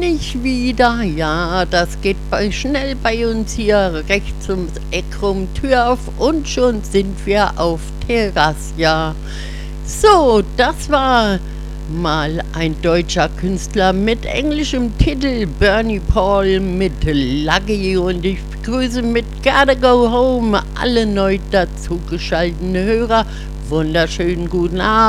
bin ich wieder. Ja, das geht schnell bei uns hier rechts ums Eck rum, Tür auf und schon sind wir auf Terrasse. Ja, so, das war mal ein deutscher Künstler mit englischem Titel, Bernie Paul mit Lucky, und ich grüße mit Gotta Go Home alle neu dazugeschalteten Hörer. Wunderschönen guten Abend.